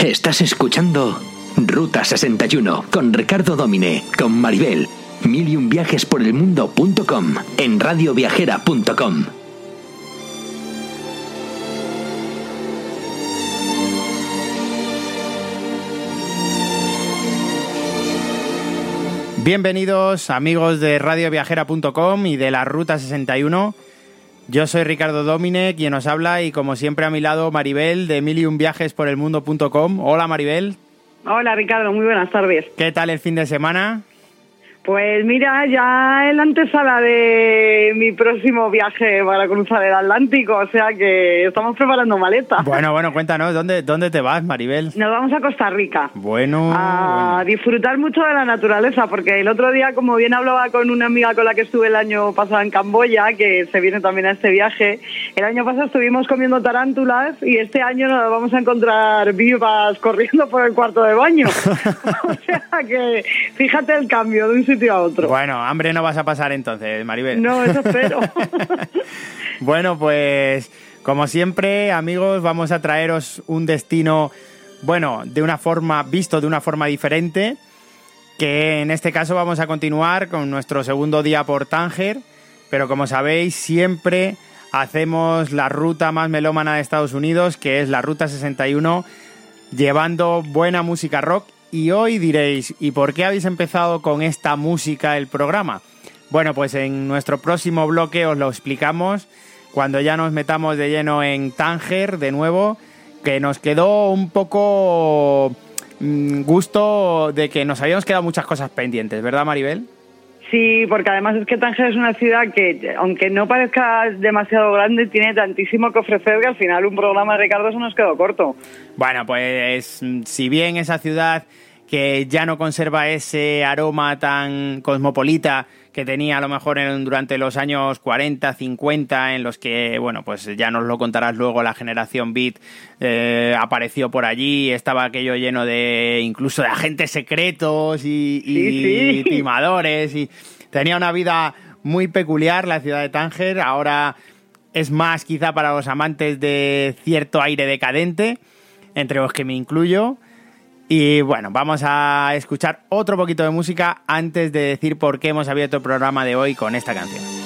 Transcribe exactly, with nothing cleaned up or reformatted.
Estás escuchando Ruta sesenta y uno con Ricardo Domine, con Maribel, mil y un viajes por el mundo punto com, en radio viajera punto com. Bienvenidos amigos de radio viajera punto com y de la Ruta sesenta y uno. Yo soy Ricardo Domine, quien os habla, y como siempre a mi lado Maribel de mil y un viajes por el mundo punto com. Hola Maribel. Hola Ricardo, muy buenas tardes. ¿Qué tal el fin de semana? Pues mira, ya en la antesala de mi próximo viaje para cruzar el Atlántico, o sea que estamos preparando maleta. Bueno, bueno, cuéntanos, ¿dónde, dónde te vas, Maribel? Nos vamos a Costa Rica. Bueno, A bueno. disfrutar mucho de la naturaleza, porque el otro día, como bien hablaba con una amiga con la que estuve el año pasado en Camboya, que se viene también a este viaje, el año pasado estuvimos comiendo tarántulas y este año nos vamos a encontrar vivas corriendo por el cuarto de baño. O sea que fíjate el cambio de un sitio a otro. Bueno, hambre no vas a pasar entonces, Maribel. No, eso espero. Bueno, pues como siempre, amigos, vamos a traeros un destino, bueno, de una forma, visto de una forma diferente, que en este caso vamos a continuar con nuestro segundo día por Tánger, pero como sabéis, siempre hacemos la ruta más melómana de Estados Unidos, que es la Ruta sesenta y uno, llevando buena música rock. Y hoy diréis, ¿y por qué habéis empezado con esta música el programa? Bueno, pues en nuestro próximo bloque os lo explicamos, cuando ya nos metamos de lleno en Tánger de nuevo, que nos quedó un poco mmm, gusto de que nos habíamos quedado muchas cosas pendientes, ¿verdad, Maribel? Sí, porque además es que Tánger es una ciudad que, aunque no parezca demasiado grande, tiene tantísimo que ofrecer que al final un programa de Ricardo se nos quedó corto. Bueno, pues si bien esa ciudad que ya no conserva ese aroma tan cosmopolita que tenía a lo mejor en, durante los años cuarenta, cincuenta, en los que, bueno, pues ya nos lo contarás luego, la generación Beat eh, apareció por allí, estaba aquello lleno de, incluso de agentes secretos y, y sí, sí. timadores, y tenía una vida muy peculiar la ciudad de Tánger. Ahora es más quizá para los amantes de cierto aire decadente, entre los que me incluyo. Y bueno, vamos a escuchar otro poquito de música antes de decir por qué hemos abierto el programa de hoy con esta canción.